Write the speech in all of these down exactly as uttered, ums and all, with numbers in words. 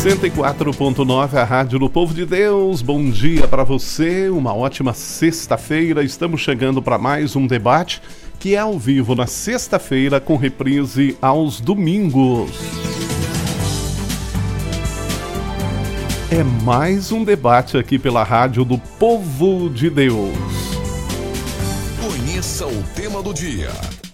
cento e quatro ponto nove, a Rádio do Povo de Deus. Bom dia para você, uma ótima sexta-feira. Estamos chegando para mais um debate que é ao vivo na sexta-feira com reprise aos domingos. É mais um debate aqui pela Rádio do Povo de Deus. Conheça o tema do dia.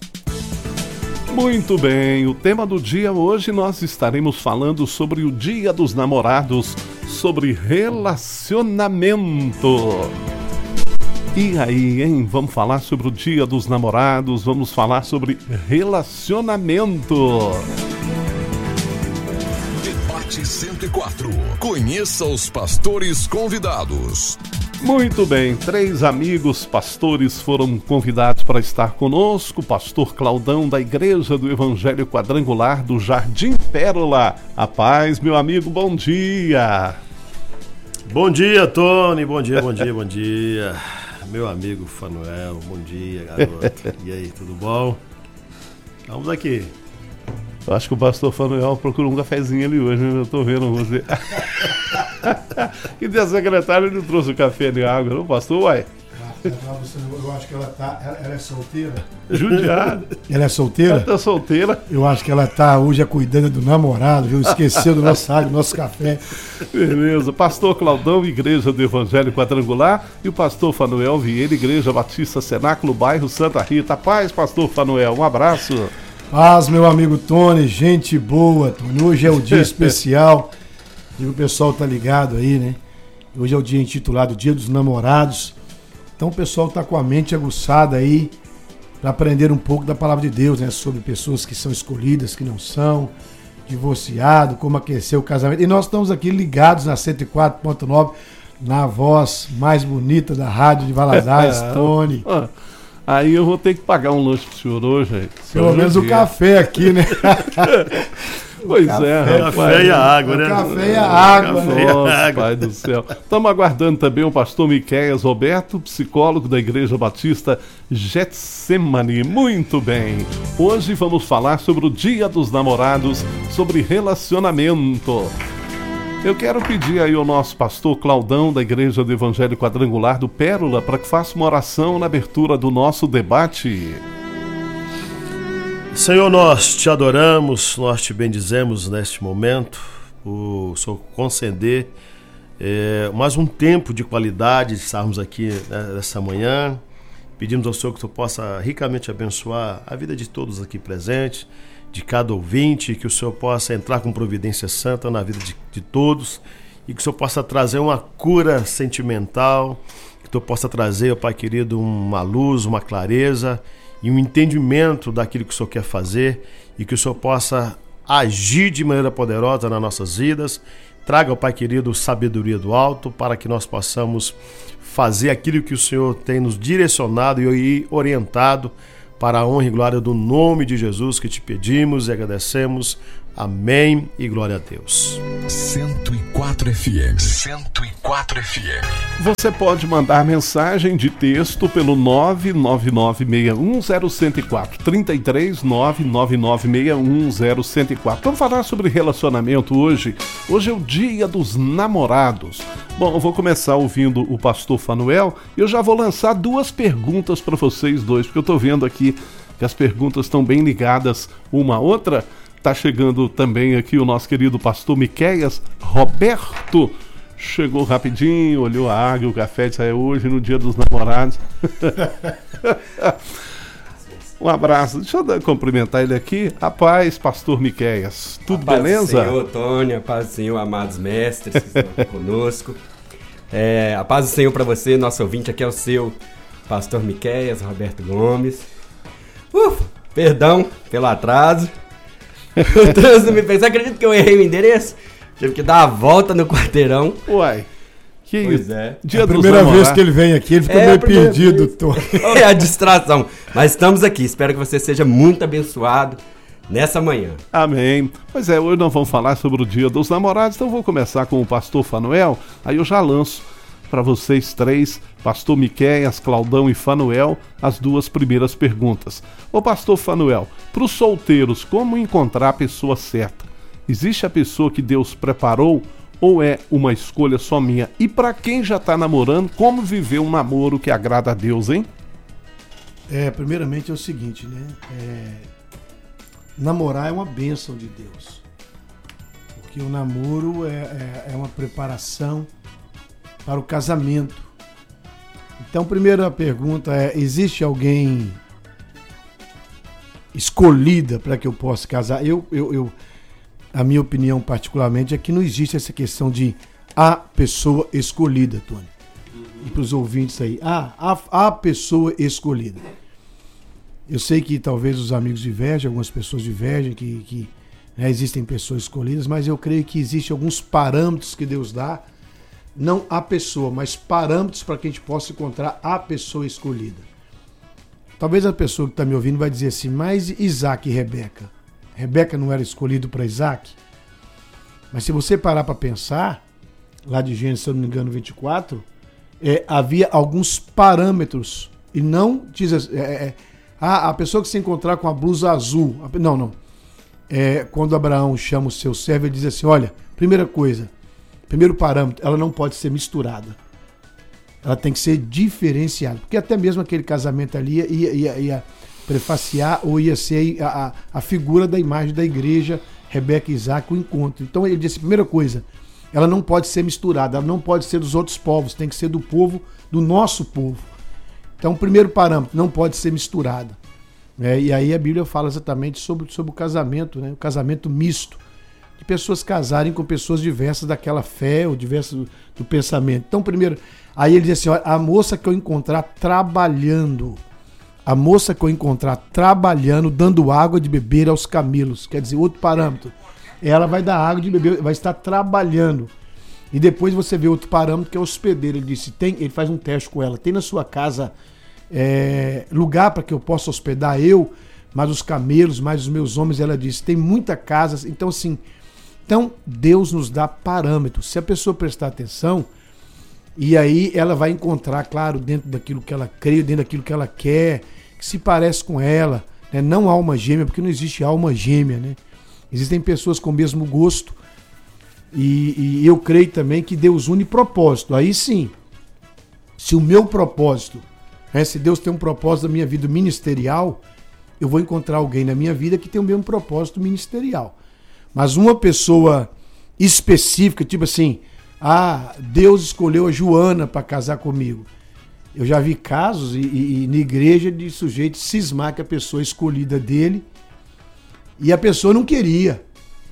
Muito bem, o tema do dia hoje nós estaremos falando sobre o Dia dos Namorados, sobre relacionamento. E aí, hein? Vamos falar sobre o Dia dos Namorados, vamos falar sobre relacionamento. Debate cento e quatro. Conheça os pastores convidados. Muito bem, três amigos pastores foram convidados para estar conosco. Pastor Claudão, da Igreja do Evangelho Quadrangular do Jardim Pérola. A paz, meu amigo, bom dia. Bom dia, Tony, bom dia, bom dia, bom dia. Meu amigo Fanuel, bom dia, garoto. E aí, tudo bom? Vamos aqui. Eu acho que o pastor Fanuel procurou um cafezinho ali hoje, né? Eu tô vendo você. E da secretária ele trouxe o café e água, não, pastor? Uai. Eu acho que ela tá. Ela é solteira? Judiada. Ela é solteira? Ela tá solteira. Eu acho que ela tá hoje cuidando do namorado, viu? Esqueceu do nosso água, do nosso café. Beleza. Pastor Claudão, Igreja do Evangelho Quadrangular, e o pastor Fanuel Vieira, Igreja Batista Cenáculo, bairro Santa Rita. Paz, pastor Fanuel, um abraço. Paz, meu amigo Tony, gente boa, Tony. Hoje é o dia especial. E o pessoal tá ligado aí, né? Hoje é o dia intitulado Dia dos Namorados. Então o pessoal tá com a mente aguçada aí para aprender um pouco da palavra de Deus, né? Sobre pessoas que são escolhidas, que não são, divorciado, como aquecer o casamento. E nós estamos aqui ligados na cento e quatro ponto nove, na voz mais bonita da rádio de Valadares, Tony. Aí eu vou ter que pagar um lanche pro senhor hoje. Pelo menos o café aqui, né? Pois café, é, rapaz. Café e a água, né? O café e a água, né? Nossa, pai do céu. Estamos aguardando também o pastor Miqueias Roberto, psicólogo da Igreja Batista Getsemane. Muito bem. Hoje vamos falar sobre o Dia dos Namorados, sobre relacionamento. Eu quero pedir aí ao nosso pastor Claudão, da Igreja do Evangelho Quadrangular do Pérola, para que faça uma oração na abertura do nosso debate. Senhor, nós te adoramos, nós te bendizemos neste momento, o Senhor conceder é, mais um tempo de qualidade de estarmos aqui, né, nessa manhã. Pedimos ao Senhor que tu possa ricamente abençoar a vida de todos aqui presentes, de cada ouvinte, que o Senhor possa entrar com providência santa na vida de, de todos e que o Senhor possa trazer uma cura sentimental, que tu possa trazer, ó Pai querido, uma luz, uma clareza e um entendimento daquilo que o Senhor quer fazer e que o Senhor possa agir de maneira poderosa nas nossas vidas. Traga, ó Pai querido, sabedoria do alto para que nós possamos fazer aquilo que o Senhor tem nos direcionado e orientado para a honra e glória do nome de Jesus que te pedimos e agradecemos. Amém e glória a Deus. cento e quatro F M. cento e quatro F M. Você pode mandar mensagem de texto pelo nove nove nove seis um zero um zero quatro, trinta e três, nove nove nove seis um zero um zero quatro. Vamos falar sobre relacionamento hoje. Hoje é o Dia dos Namorados. Bom, eu vou começar ouvindo o pastor Fanuel e eu já vou lançar duas perguntas para vocês dois, porque eu estou vendo aqui que as perguntas estão bem ligadas uma à outra. Tá chegando também aqui o nosso querido pastor Miqueias Roberto. Chegou rapidinho, olhou a água, o café, disse, é hoje no Dia dos Namorados. Um abraço. Deixa eu dar, cumprimentar ele aqui. A paz, pastor Miqueias. Tudo a paz beleza? Do Senhor, Tony, a paz do Senhor, amados mestres que estão aqui conosco. É, a paz do Senhor para você, nosso ouvinte, aqui é o seu pastor Miqueias Roberto Gomes. Ufa, perdão pelo atraso. O trânsito me fez. Você acredita que eu errei o endereço? Tive que dar a volta no quarteirão. Uai, que Pois isso? é. Dia É a dos primeira namorados. vez que ele vem aqui, ele fica É a meio primeira perdido. vez. Tô... É a distração. Mas estamos aqui. Espero que você seja muito abençoado nessa manhã. Amém. Pois é, hoje nós vamos falar sobre o Dia dos Namorados, então vou começar com o pastor Fanuel, aí eu já lanço para vocês três, pastor Miqueias, Claudão e Fanuel, as duas primeiras perguntas. Ô pastor Fanuel, para os solteiros, como encontrar a pessoa certa? Existe a pessoa que Deus preparou ou é uma escolha só minha? E para quem já está namorando, como viver um namoro que agrada a Deus, hein? É, primeiramente é o seguinte, né? É, namorar é uma bênção de Deus. Porque o namoro é, é, é uma preparação para o casamento. Então, primeira pergunta é, existe alguém escolhida para que eu possa casar? Eu, eu, eu, a minha opinião particularmente é que não existe essa questão de a pessoa escolhida, Tony. E para os ouvintes aí, ah, a, a pessoa escolhida. Eu sei que talvez os amigos divergem, algumas pessoas divergem, que, que né, existem pessoas escolhidas, mas eu creio que existem alguns parâmetros que Deus dá, não a pessoa, mas parâmetros para que a gente possa encontrar a pessoa escolhida. Talvez a pessoa que está me ouvindo vai dizer assim, mas Isaac e Rebeca? Rebeca não era escolhido para Isaac? Mas se você parar para pensar, lá de Gênesis, se eu não me engano, vinte e quatro, é, havia alguns parâmetros, e não diz é, é, ah, a pessoa que se encontrar com a blusa azul, não, não, é, quando Abraão chama o seu servo, ele diz assim, olha, primeira coisa, primeiro parâmetro, ela não pode ser misturada. Ela tem que ser diferenciada. Porque até mesmo aquele casamento ali ia, ia, ia prefaciar ou ia ser a, a, a figura da imagem da igreja, Rebeca e Isaac, o encontro. Então ele disse, primeira coisa, ela não pode ser misturada, ela não pode ser dos outros povos, tem que ser do povo, do nosso povo. Então, primeiro parâmetro, não pode ser misturada. É, e aí a Bíblia fala exatamente sobre, sobre o casamento, né? O casamento misto. De pessoas casarem com pessoas diversas daquela fé ou diversas do, do pensamento. Então, primeiro, aí ele diz assim, olha, a moça que eu encontrar trabalhando, a moça que eu encontrar trabalhando, dando água de beber aos camelos, quer dizer, outro parâmetro, ela vai dar água de beber, vai estar trabalhando. E depois você vê outro parâmetro que é o hospedeiro, ele disse, tem, ele faz um teste com ela, tem na sua casa é, lugar para que eu possa hospedar eu, mas os camelos, mais os meus homens, ela disse, tem muita casa, então assim, então Deus nos dá parâmetros. Se a pessoa prestar atenção, e aí ela vai encontrar, claro, dentro daquilo que ela crê, dentro daquilo que ela quer, que se parece com ela, né? Não alma gêmea, porque não existe alma gêmea, né? Existem pessoas com o mesmo gosto, e, e eu creio também que Deus une propósito. Aí sim, se o meu propósito, né, se Deus tem um propósito na minha vida ministerial, eu vou encontrar alguém na minha vida que tem o mesmo propósito ministerial. Mas uma pessoa específica, tipo assim, ah, Deus escolheu a Joana para casar comigo. Eu já vi casos e, e, e na igreja de sujeito cismar que a pessoa escolhida dele e a pessoa não queria.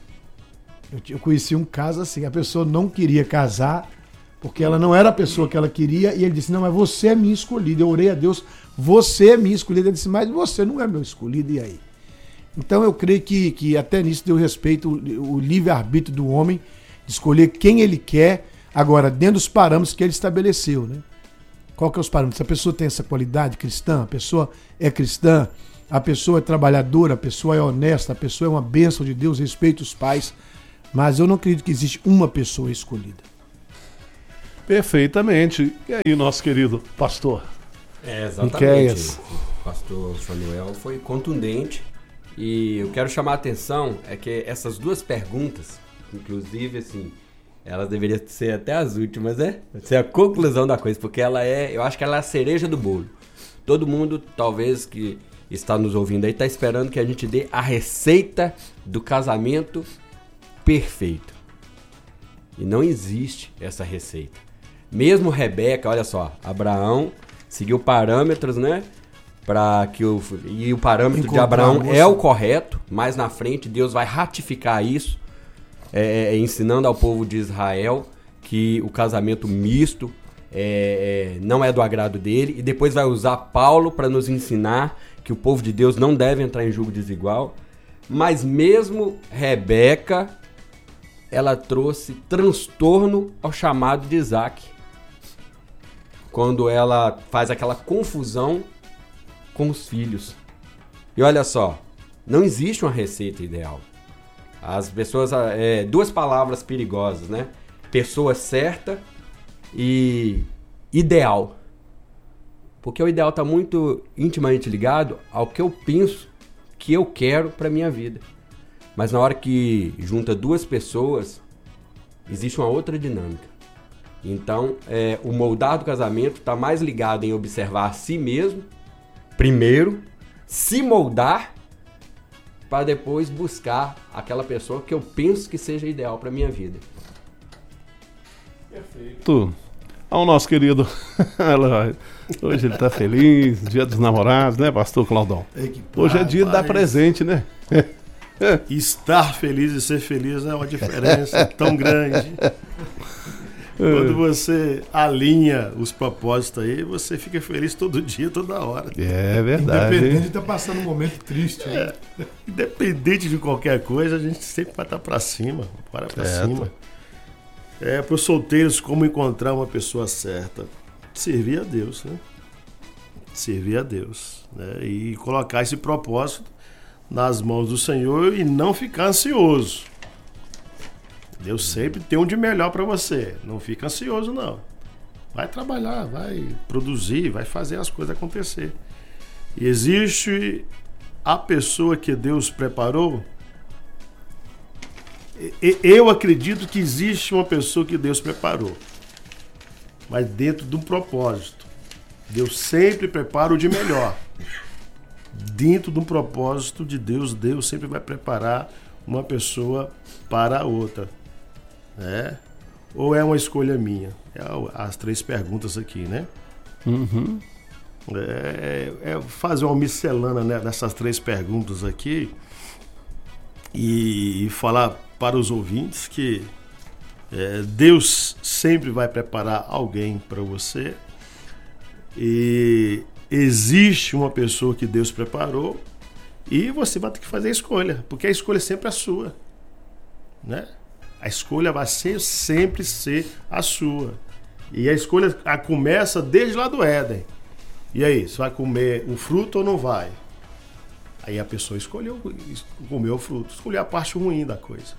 Eu, eu conheci um caso assim, a pessoa não queria casar porque ela não era a pessoa que ela queria e ele disse, não, mas você é minha escolhida. Eu orei a Deus, você é minha escolhida. Ele disse, mas você não é meu escolhido, e aí? Então eu creio que, que até nisso deu respeito o, o livre-arbítrio do homem de escolher quem ele quer, agora dentro dos parâmetros que ele estabeleceu, né? Qual que é os parâmetros? A pessoa tem essa qualidade cristã, a pessoa é cristã, a pessoa é trabalhadora, a pessoa é honesta, a pessoa é uma bênção de Deus, respeita os pais, mas eu não acredito que existe uma pessoa escolhida. Perfeitamente. E aí, nosso querido pastor? É, exatamente. Miqueias. O pastor Samuel foi contundente. E eu quero chamar a atenção é que essas duas perguntas, inclusive, assim, elas deveriam ser até as últimas, né? Ser a conclusão da coisa, porque ela é, eu acho que ela é a cereja do bolo. Todo mundo, talvez, que está nos ouvindo aí, está esperando que a gente dê a receita do casamento perfeito. E não existe essa receita. Mesmo Rebeca, olha só, Abraão seguiu parâmetros, né? Para que o, e o parâmetro Encontrar de Abraão é o correto, mais na frente Deus vai ratificar isso, é, é, ensinando ao povo de Israel que o casamento misto é, é, não é do agrado dele, e depois vai usar Paulo para nos ensinar que o povo de Deus não deve entrar em julgo desigual. Mas mesmo Rebeca, ela trouxe transtorno ao chamado de Isaac, quando ela faz aquela confusão com os filhos. E olha só, não existe uma receita ideal. As pessoas, é, duas palavras perigosas, né? Pessoa certa e ideal. Porque o ideal está muito intimamente ligado ao que eu penso que eu quero para minha vida. Mas na hora que junta duas pessoas, existe uma outra dinâmica. Então, é, o moldar do casamento está mais ligado em observar a si mesmo, primeiro, se moldar, para depois buscar aquela pessoa que eu penso que seja ideal para minha vida. Perfeito. Ao nosso querido, hoje ele está feliz, dia dos namorados, né, pastor Claudão? Hoje é dia de dar presente, né? Estar feliz e ser feliz é uma diferença tão grande. Quando você alinha os propósitos aí, você fica feliz todo dia, toda hora. É verdade. Independente de estar passando um momento triste. É, independente de qualquer coisa, a gente sempre vai estar para cima, para para cima. É, para os solteiros, como encontrar uma pessoa certa? Servir a Deus, né? Servir a Deus, né? E colocar esse propósito nas mãos do Senhor e não ficar ansioso. Deus sempre tem um de melhor para você. Não fica ansioso, não. Vai trabalhar, vai produzir, vai fazer as coisas acontecer. E existe a pessoa que Deus preparou. Eu acredito que existe uma pessoa que Deus preparou, mas dentro de um propósito. Deus sempre prepara o de melhor. Dentro de um propósito de Deus, Deus sempre vai preparar uma pessoa para a outra. É? Ou é uma escolha minha? É as três perguntas aqui, né? Uhum. É, é fazer uma miscelânea, né, dessas três perguntas aqui e, e falar para os ouvintes que é, Deus sempre vai preparar alguém para você e existe uma pessoa que Deus preparou e você vai ter que fazer a escolha, porque a escolha sempre é a sua, né? A escolha vai ser, sempre ser a sua. E a escolha a começa desde lá do Éden. E aí, você vai comer o fruto ou não vai? Aí a pessoa escolheu comer o fruto, escolheu a parte ruim da coisa.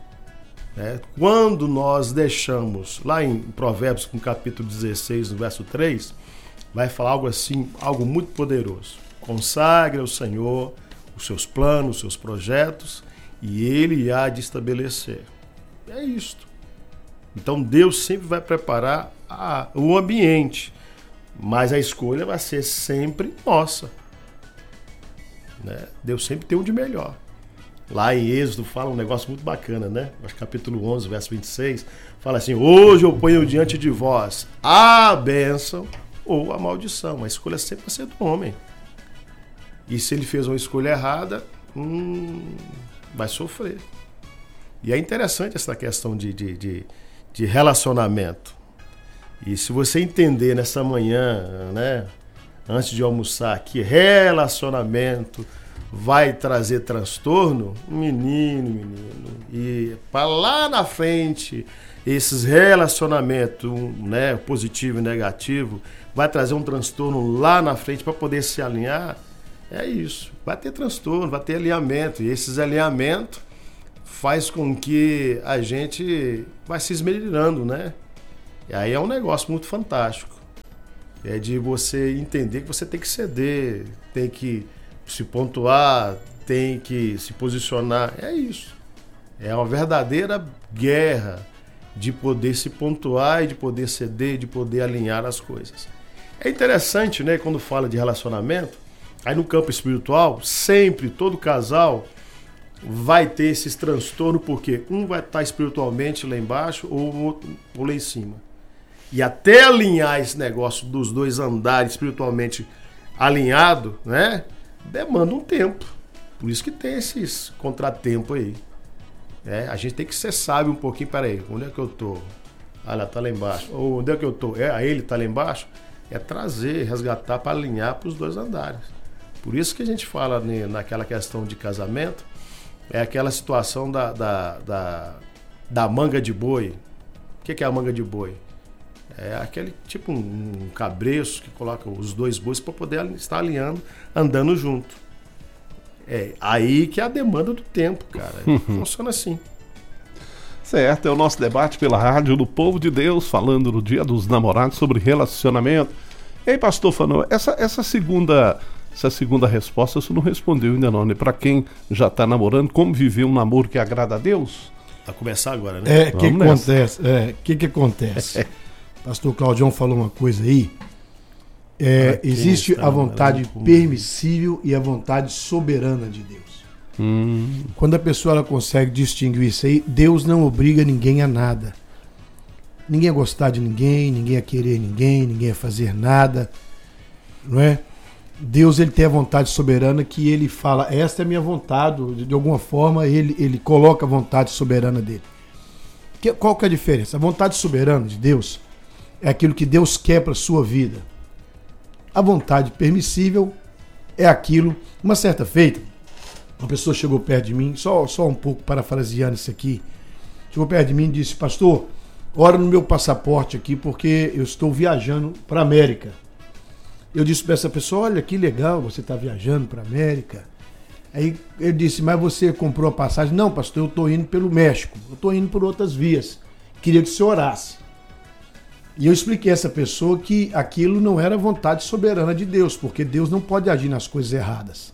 É, quando nós deixamos, lá em Provérbios, no capítulo dezesseis, no verso três, vai falar algo assim, algo muito poderoso. Consagre ao Senhor os seus planos, os seus projetos, e Ele há de estabelecer. É isto. Então Deus sempre vai preparar a, o ambiente, mas a escolha vai ser sempre nossa. Né? Deus sempre tem um de melhor. Lá em Êxodo fala um negócio muito bacana, né? Acho que capítulo onze, verso vinte e seis, fala assim: hoje eu ponho diante de vós a bênção ou a maldição. A escolha sempre vai ser do homem. E se ele fez uma escolha errada, hum, vai sofrer. E é interessante essa questão de, de, de, de relacionamento. E se você entender nessa manhã, né, antes de almoçar, que relacionamento vai trazer transtorno, menino, menino, e para lá na frente, esses relacionamentos, né, positivo e negativo, vai trazer um transtorno lá na frente para poder se alinhar, é isso. Vai ter transtorno, vai ter alinhamento, e esses alinhamentos faz com que a gente vai se esmerilhando, né? E aí é um negócio muito fantástico. É de você entender que você tem que ceder, tem que se pontuar, tem que se posicionar. É isso. É uma verdadeira guerra de poder se pontuar e de poder ceder, de poder alinhar as coisas. É interessante, né? Quando fala de relacionamento, aí no campo espiritual, sempre, todo casal vai ter esses transtornos, porque um vai estar espiritualmente lá embaixo ou o outro ou lá em cima. E até alinhar esse negócio dos dois andarem espiritualmente alinhado, né, demanda um tempo. Por isso que tem esses contratempos aí. É, a gente tem que ser sábio um pouquinho. Peraí, onde é que eu tô? Ah, lá tá lá embaixo. Ou onde é que eu tô? É, ele tá lá embaixo. É trazer, resgatar para alinhar para os dois andares. Por isso que a gente fala né, naquela questão de casamento, é aquela situação da, da, da, da manga de boi. O que, que é a manga de boi? É aquele tipo um, um cabreço que coloca os dois bois para poder estar alinhando, andando junto. É aí que é a demanda do tempo, cara. Funciona assim. Certo, é o nosso debate pela rádio do Povo de Deus, falando no Dia dos Namorados sobre relacionamento. Ei, pastor Fanô, essa, essa segunda Essa segunda resposta você não respondeu ainda não, né? Para quem já está namorando, como viver um namoro que agrada a Deus? Vai começar agora, né? É, o que, que acontece? É, que que acontece? Pastor Claudião falou uma coisa aí. É, existe a vontade permissível e a vontade soberana de Deus. Hum. Quando a pessoa ela consegue distinguir isso aí, Deus não obriga ninguém a nada. Ninguém a gostar de ninguém, ninguém a querer ninguém, ninguém a fazer nada, não é? Deus ele tem a vontade soberana que ele fala, esta é a minha vontade, de alguma forma ele, ele coloca a vontade soberana dele. Que, qual que é a diferença? A vontade soberana de Deus é aquilo que Deus quer para a sua vida. A vontade permissível é aquilo, uma certa feita, uma pessoa chegou perto de mim, só, só um pouco parafraseando isso aqui, chegou perto de mim e disse, pastor, ora no meu passaporte aqui porque eu estou viajando para a América. Eu disse para essa pessoa, olha que legal, você está viajando para a América. Aí ele disse, mas você comprou a passagem? Não, pastor, eu estou indo pelo México, eu estou indo por outras vias, queria que você orasse. E eu expliquei a essa pessoa que aquilo não era vontade soberana de Deus, porque Deus não pode agir nas coisas erradas.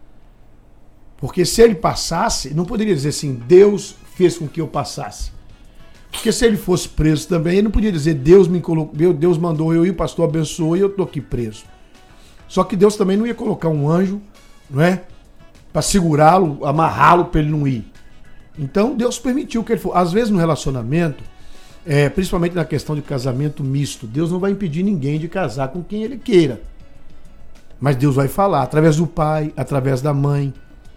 Porque se ele passasse, não poderia dizer assim, Deus fez com que eu passasse. Porque se ele fosse preso também, ele não podia dizer, Deus me colocou, Deus mandou eu ir, o pastor abençoou e eu estou aqui preso. Só que Deus também não ia colocar um anjo, não é? Para segurá-lo, amarrá-lo para ele não ir. Então Deus permitiu que ele fosse. Às vezes no relacionamento, é, principalmente na questão de casamento misto, Deus não vai impedir ninguém de casar com quem ele queira. Mas Deus vai falar, através do pai, através da mãe.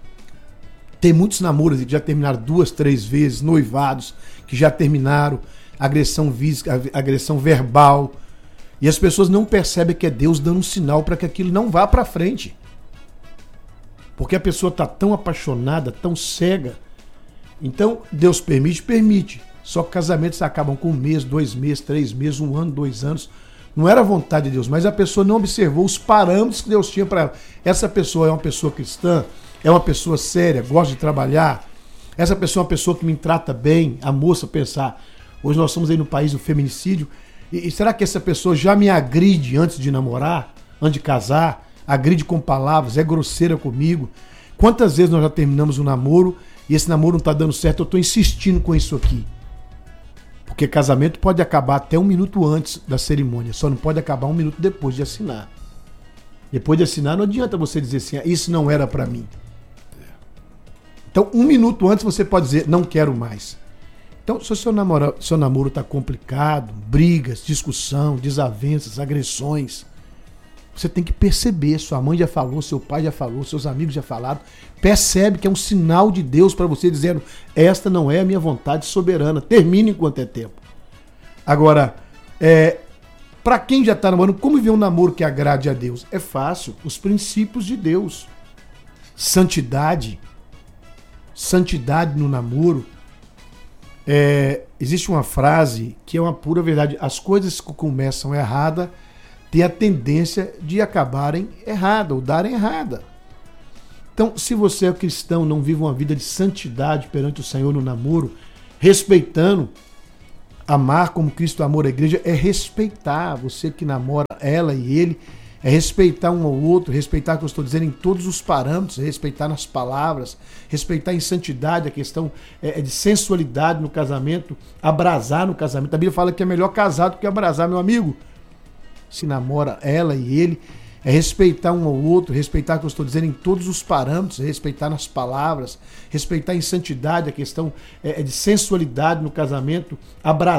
Tem muitos namoros que já terminaram duas, três vezes, noivados, que já terminaram, agressão física, agressão verbal. E as pessoas não percebem que é Deus dando um sinal para que aquilo não vá para frente. Porque a pessoa está tão apaixonada, tão cega. Então, Deus permite, permite. Só que casamentos acabam com um mês, dois meses, três meses, um ano, dois anos. Não era a vontade de Deus, mas a pessoa não observou os parâmetros que Deus tinha para ela. Essa pessoa é uma pessoa cristã, é uma pessoa séria, gosta de trabalhar. Essa pessoa é uma pessoa que me trata bem. A moça pensar, hoje nós estamos aí no país do feminicídio, e, e será que essa pessoa já me agride antes de namorar, antes de casar? Agride com palavras, é grosseira comigo? Quantas vezes nós já terminamos um namoro e esse namoro não está dando certo, eu estou insistindo com isso aqui. Porque casamento pode acabar até um minuto antes da cerimônia, só não pode acabar um minuto depois de assinar. Depois de assinar não adianta você dizer assim, isso não era para mim. Então, um minuto antes você pode dizer, não quero mais. Então, se o seu namoro seu namoro está complicado, brigas, discussão, desavenças, agressões, você tem que perceber. Sua mãe já falou, seu pai já falou, seus amigos já falaram. Percebe que é um sinal de Deus para você dizendo, esta não é a minha vontade soberana. Termine enquanto é tempo. Agora, é, para quem já está namorando, como viver um namoro que agrade a Deus? É fácil. Os princípios de Deus. Santidade. Santidade no namoro. É, existe uma frase que é uma pura verdade. As coisas que começam errada têm a tendência de acabarem errada ou darem errada. Então, se você é cristão, não vive uma vida de santidade perante o Senhor no namoro, respeitando, amar como Cristo amou a igreja, é respeitar você que namora ela e ele, é respeitar um ao outro, respeitar o que eu estou dizendo em todos os parâmetros, respeitar nas palavras, respeitar em santidade, a questão é, de sensualidade no casamento, abrasar no casamento. A Bíblia fala que é melhor casar do que abrasar, meu amigo. Se namora ela e ele, é respeitar um ao outro, respeitar o que eu estou dizendo em todos os parâmetros, respeitar nas palavras, respeitar em santidade, a questão é, de sensualidade no casamento, abrasar